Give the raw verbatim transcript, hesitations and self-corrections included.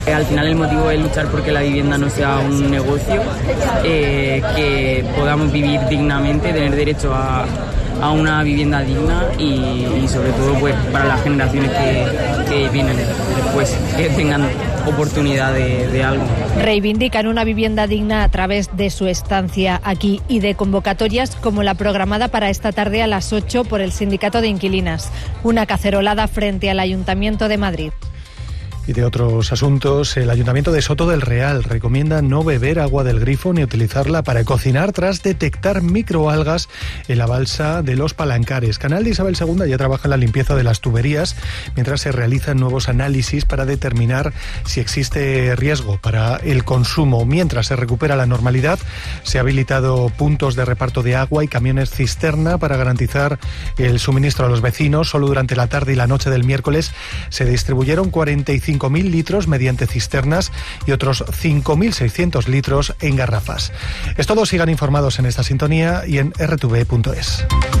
Al final el motivo es luchar porque la vivienda no sea un negocio, eh, que podamos vivir dignamente, tener derecho a, a una vivienda digna y, y sobre todo pues para las generaciones que, que vienen después, que tengan oportunidad de, de algo. Reivindican una vivienda digna a través de su estancia aquí y de convocatorias como la programada para esta tarde a las ocho por el Sindicato de Inquilinas, una cacerolada frente al Ayuntamiento de Madrid. Y de otros asuntos, el Ayuntamiento de Soto del Real recomienda no beber agua del grifo ni utilizarla para cocinar tras detectar microalgas en la balsa de Los Palancares. Canal de Isabel segunda ya trabaja en la limpieza de las tuberías mientras se realizan nuevos análisis para determinar si existe riesgo para el consumo. Mientras se recupera la normalidad, se han habilitado puntos de reparto de agua y camiones cisterna para garantizar el suministro a los vecinos. Solo durante la tarde y la noche del miércoles se distribuyeron cuarenta y cinco mil litros mediante cisternas y otros cinco mil seiscientos litros en garrafas. Es todo, sigan informados en esta sintonía y en erre te ve punto es.